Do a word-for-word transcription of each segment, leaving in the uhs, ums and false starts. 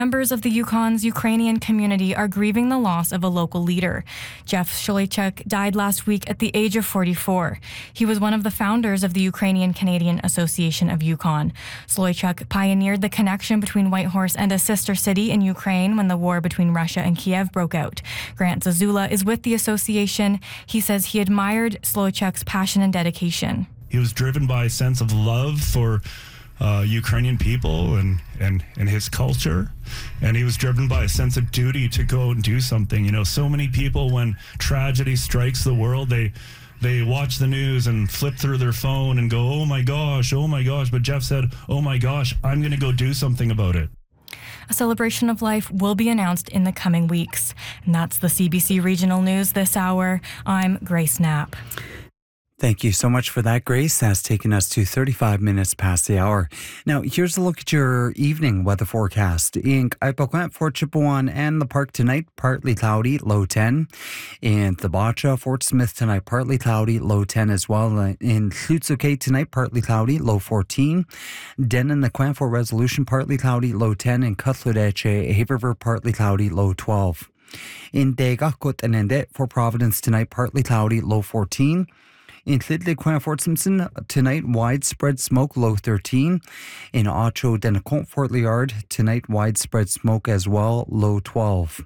Members of the Yukon's Ukrainian community are grieving the loss of a local leader. Jeff Shuleychuk died last week at the age of forty-four. He was one of the founders of the Ukrainian-Canadian Association of Yukon. Shuleychuk pioneered the connection between Whitehorse and a sister city in Ukraine when the war between Russia and Kiev broke out. Grant Zazula is with the association. He says he admired Shuleychuk's passion and dedication. He was driven by a sense of love for Uh, Ukrainian people and, and, and his culture. And he was driven by a sense of duty to go and do something. You know, so many people, when tragedy strikes the world, they they watch the news and flip through their phone and go, oh my gosh, oh my gosh. But Jeff said, oh my gosh, I'm going to go do something about it. A celebration of life will be announced in the coming weeks. And that's the C B C Regional News this hour. I'm Grace Knapp. Thank you so much for that, Grace. That's taken us to thirty-five minutes past the hour. Now, here's a look at your evening weather forecast. In Kaipakwet, Fort Chipewyan, and the park tonight, partly cloudy, low ten. In Thibacha, Fort Smith tonight, partly cloudy, low ten as well. In Hlutsuke tonight, partly cloudy, low fourteen. Denon, the Quanfort Resolution, partly cloudy, low ten. In Cutledeche, Haverver, partly cloudy, low twelve. In Degakut and Endet, Fort Providence tonight, partly cloudy, low fourteen. In Llydley, Fort Simpson, tonight, widespread smoke, low thirteen. In Ocho, Denacont, Fort Liard, tonight, widespread smoke as well, low twelve.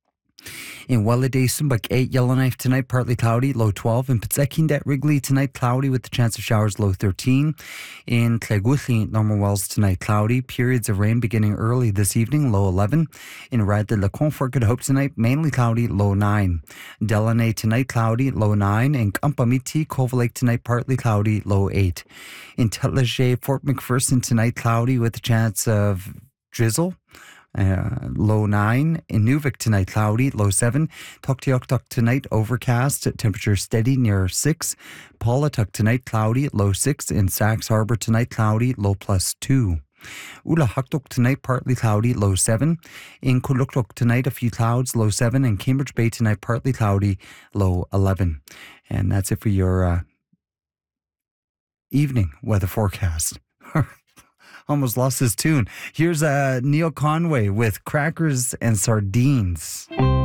In Welladay, eight, Yellowknife tonight, partly cloudy, low twelve. In Pitsekindet, Wrigley tonight, cloudy with the chance of showers, low thirteen. In Tleguthli, Normal Wells tonight, cloudy, periods of rain beginning early this evening, low eleven. In Radley, Fort Good Hope tonight, mainly cloudy, low nine. Delaney tonight, cloudy, low nine. In Kampamiti, Cove Lake tonight, partly cloudy, low eight. In Tetleger, Fort McPherson tonight, cloudy with the chance of drizzle. Uh, low nine. In Nuvik tonight, cloudy, low seven. Tuktoyaktuk tonight, overcast, temperature steady near six. Paulatuk tonight, cloudy, low six. In Sachs Harbor tonight, cloudy, low plus two. Ulahaktuk tonight, partly cloudy, low seven. In Kuluktuk tonight, a few clouds, low seven. In Cambridge Bay tonight, partly cloudy, low eleven. And that's it for your uh, evening weather forecast. Almost lost his tune. Here's uh, Neil Conway with Crackers and Sardines.